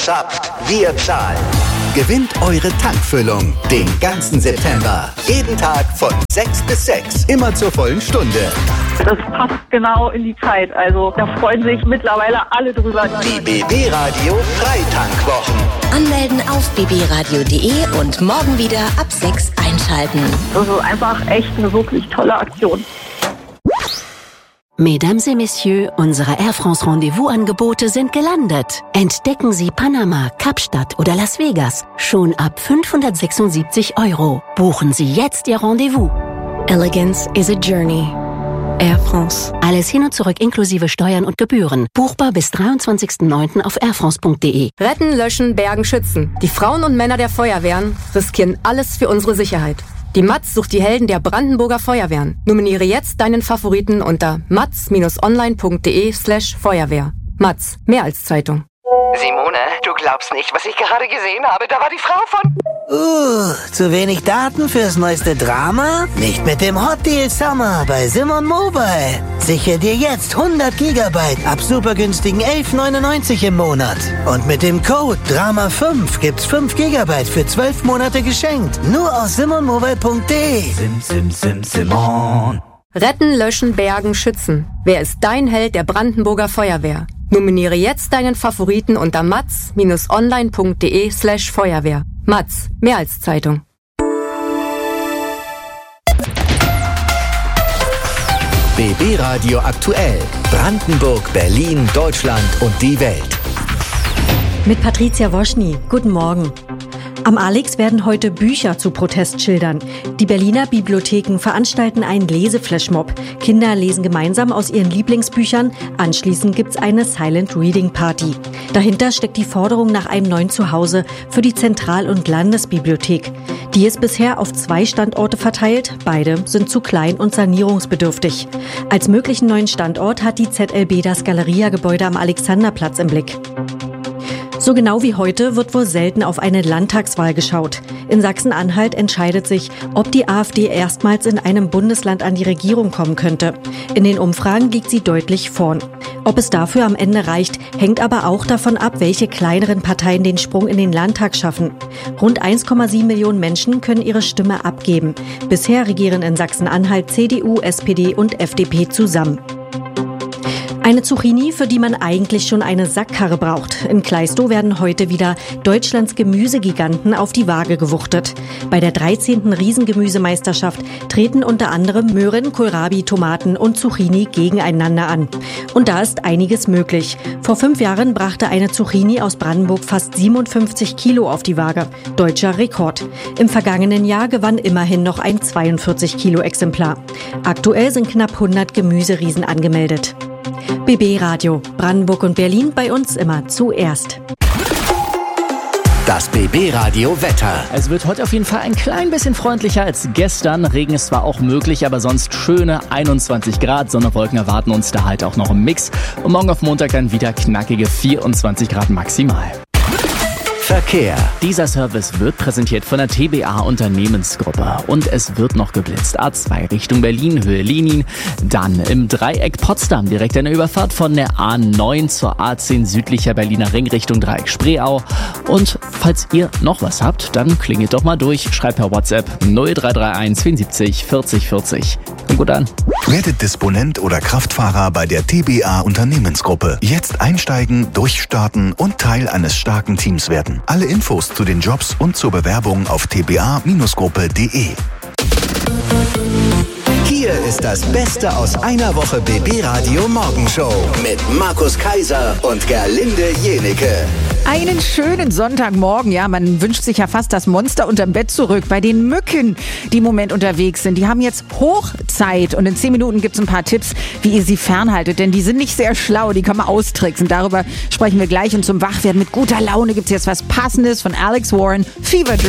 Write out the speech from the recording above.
Zapft, wir zahlen. Gewinnt eure Tankfüllung den ganzen September. Jeden Tag von 6 bis 6. Immer zur vollen Stunde. Das passt genau in die Zeit. Also da freuen sich mittlerweile alle drüber. Die BB Radio Freitankwwochen. Anmelden auf bbradio.de und morgen wieder ab 6 einschalten. Das ist einfach echt eine wirklich tolle Aktion. Mesdames et Messieurs, unsere Air France Rendezvous-Angebote sind gelandet. Entdecken Sie Panama, Kapstadt oder Las Vegas schon ab 576 €. Buchen Sie jetzt Ihr Rendezvous. Elegance is a journey. Air France. Alles hin und zurück inklusive Steuern und Gebühren. Buchbar bis 23.09. auf airfrance.de. Retten, löschen, bergen, schützen. Die Frauen und Männer der Feuerwehren riskieren alles für unsere Sicherheit. Die Matz sucht die Helden der Brandenburger Feuerwehren. Nominiere jetzt deinen Favoriten unter matz-online.de/Feuerwehr. Matz, mehr als Zeitung. Simone, du glaubst nicht, was ich gerade gesehen habe. Da war die Frau von... Zu wenig Daten fürs neueste Drama? Nicht mit dem Hot Deal Summer bei Simon Mobile. Sichere dir jetzt 100 GB ab super günstigen 11,99 im Monat. Und mit dem Code DRAMA5 gibt's 5 GB für 12 Monate geschenkt. Nur aus simonmobile.de. Simon. Retten, löschen, bergen, schützen. Wer ist dein Held der Brandenburger Feuerwehr? Nominiere jetzt deinen Favoriten unter matz-online.de/Feuerwehr. Matz, mehr als Zeitung. BB Radio aktuell. Brandenburg, Berlin, Deutschland und die Welt. Mit Patricia Woschny. Guten Morgen. Am Alex werden heute Bücher zu Protestschildern. Die Berliner Bibliotheken veranstalten einen Leseflashmob. Kinder lesen gemeinsam aus ihren Lieblingsbüchern. Anschließend gibt's eine Silent Reading Party. Dahinter steckt die Forderung nach einem neuen Zuhause für die Zentral- und Landesbibliothek. Die ist bisher auf 2 Standorte verteilt. Beide sind zu klein und sanierungsbedürftig. Als möglichen neuen Standort hat die ZLB das Galeria-Gebäude am Alexanderplatz im Blick. So genau wie heute wird wohl selten auf eine Landtagswahl geschaut. In Sachsen-Anhalt entscheidet sich, ob die AfD erstmals in einem Bundesland an die Regierung kommen könnte. In den Umfragen liegt sie deutlich vorn. Ob es dafür am Ende reicht, hängt aber auch davon ab, welche kleineren Parteien den Sprung in den Landtag schaffen. Rund 1,7 Millionen Menschen können ihre Stimme abgeben. Bisher regieren in Sachsen-Anhalt CDU, SPD und FDP zusammen. Eine Zucchini, für die man eigentlich schon eine Sackkarre braucht. In Klaistow werden heute wieder Deutschlands Gemüsegiganten auf die Waage gewuchtet. Bei der 13. Riesengemüsemeisterschaft treten unter anderem Möhren, Kohlrabi, Tomaten und Zucchini gegeneinander an. Und da ist einiges möglich. Vor 5 Jahren brachte eine Zucchini aus Brandenburg fast 57 Kilo auf die Waage. Deutscher Rekord. Im vergangenen Jahr gewann immerhin noch ein 42 Kilo Exemplar. Aktuell sind knapp 100 Gemüseriesen angemeldet. BB Radio, Brandenburg und Berlin, bei uns immer zuerst. Das BB Radio Wetter. Es wird heute auf jeden Fall ein klein bisschen freundlicher als gestern. Regen ist zwar auch möglich, aber sonst schöne 21 Grad. Sonne, Wolken erwarten uns da halt auch noch im Mix. Und morgen auf Montag dann wieder knackige 24 Grad maximal. Verkehr. Dieser Service wird präsentiert von der TBA Unternehmensgruppe und es wird noch geblitzt. A2 Richtung Berlin, Höhe Lenin. Dann im Dreieck Potsdam direkt eine Überfahrt von der A9 zur A10 südlicher Berliner Ring Richtung Dreieck Spreeau. Und falls ihr noch was habt, dann klingelt doch mal durch. Schreibt per WhatsApp 0331 74 40 40. Kommt gut an. Werdet Disponent oder Kraftfahrer bei der TBA Unternehmensgruppe. Jetzt einsteigen, durchstarten und Teil eines starken Teams werden. Alle Infos zu den Jobs und zur Bewerbung auf tba-gruppe.de. Hier ist das Beste aus einer Woche BB Radio Morgenshow mit Markus Kaiser und Gerlinde Jenecke. Einen schönen Sonntagmorgen. Ja, man wünscht sich ja fast das Monster unterm Bett zurück. Bei den Mücken, die im Moment unterwegs sind, die haben jetzt Hochzeit. Und in 10 Minuten gibt es ein paar Tipps, wie ihr sie fernhaltet. Denn die sind nicht sehr schlau, die kann man austricksen. Darüber sprechen wir gleich. Und zum Wachwerden mit guter Laune gibt es jetzt was Passendes von Alex Warren, Fever Dream.